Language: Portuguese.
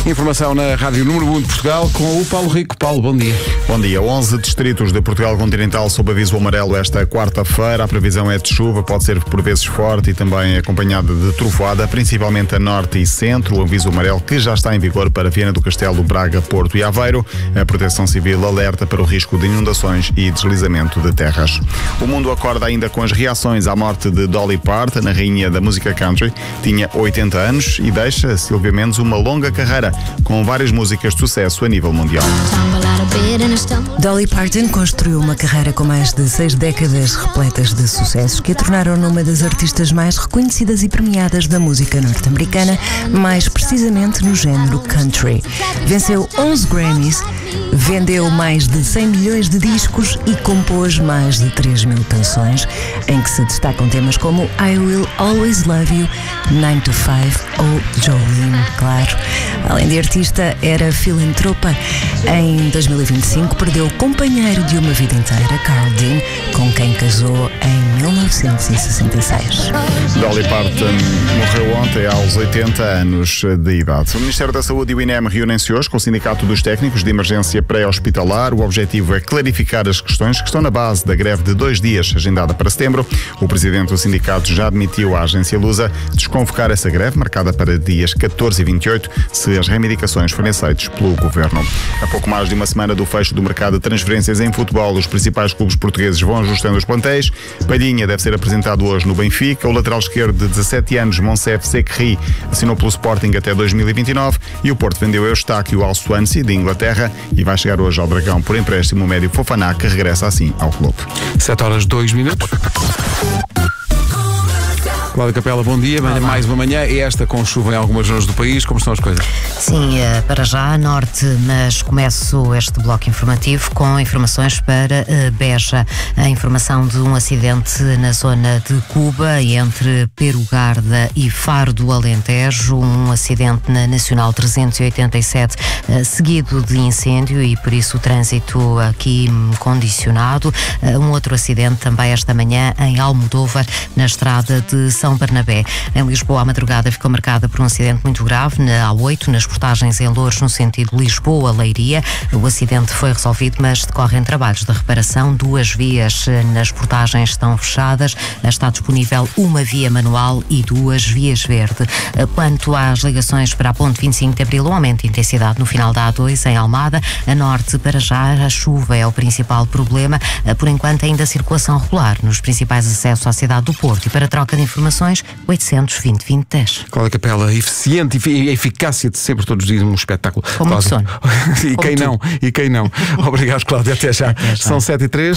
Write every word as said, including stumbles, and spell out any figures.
Informação na Rádio Número um de Portugal com o Paulo Rico. Paulo, bom dia. Bom dia. onze distritos de Portugal continental sob aviso amarelo esta quarta-feira. A previsão é de chuva, pode ser por vezes forte e também acompanhada de trovoada, principalmente a norte e centro. O aviso amarelo que já está em vigor para Viana do Castelo, Braga, Porto e Aveiro. A Proteção Civil alerta para o risco de inundações e deslizamento de terras. O mundo acorda ainda com as reações à morte de Dolly Parton, a rainha da música country. Tinha oitenta anos e deixa Silvia Mendes uma longa carreira com várias músicas de sucesso a nível mundial. Dolly Parton construiu uma carreira com mais de seis décadas repletas de sucessos que a tornaram numa das artistas mais reconhecidas e premiadas da música norte-americana, mais precisamente no género country. Venceu onze Grammys, vendeu mais de cem milhões de discos e compôs mais de três mil canções, em que se destacam temas como I Will Always Love You, nine to five ou Jolene, claro. Além de artista, era filantropa. Em dois mil e vinte e cinco perdeu o companheiro de uma vida inteira, Carl Dean, com quem casou em mil novecentos e sessenta e seis. Dolly Parton morreu ontem aos oitenta anos de idade. O Ministério da Saúde e o I N E M reúnem-se hoje com o Sindicato dos Técnicos de Emergência Pré-Hospitalar. O objetivo é clarificar as questões que estão na base da greve de dois dias agendada para setembro. O presidente do sindicato já admitiu à agência Lusa desconvocar essa greve, marcada para dias catorze e vinte e oito, se as reivindicações forem aceitas pelo Governo. A pouco mais de uma semana do fecho do mercado de transferências em futebol, os principais clubes portugueses vão ajustando os plantéis. Palhinha deve ser apresentado hoje no Benfica. O lateral esquerdo de dezassete anos, Monsef Sekri, assinou pelo Sporting até dois mil e vinte e nove e o Porto vendeu Eustáquio ao Swansea, de Inglaterra, e vai chegar hoje ao Dragão por empréstimo o médio Fofana, que regressa assim ao clube. sete horas dois minutos. Cláudia Capela, bom dia. Olá. Mais uma manhã e esta com chuva em algumas zonas do país. Como estão as coisas? Sim, para já a norte, mas começo este bloco informativo com informações para Beja. A informação de um acidente na zona de Cuba, entre Perugarda e Faro do Alentejo. Um acidente na Nacional trezentos e oitenta e sete, seguido de incêndio e por isso o trânsito aqui condicionado. Um outro acidente também esta manhã em Almodóvar, na estrada de São Bernabé. Em Lisboa, a madrugada ficou marcada por um acidente muito grave na A oito, nas portagens em Louros, no sentido Lisboa-Leiria. O acidente foi resolvido, mas decorrem trabalhos de reparação. Duas vias nas portagens estão fechadas. Está disponível uma via manual e duas vias verde. Quanto às ligações para a Ponte vinte e cinco de Abril, um aumento de intensidade no final da A dois, em Almada. A norte, para já, a chuva é o principal problema. Por enquanto, ainda a circulação regular nos principais acessos à cidade do Porto. E para troca de informações, oitocentos e vinte, vinte, dez. Cláudia Capela, eficiente e eficácia de sempre, todos os dias um espetáculo. Como sono. E quem não, e quem não. Obrigado, Cláudia, até já. Até já. São sete e três.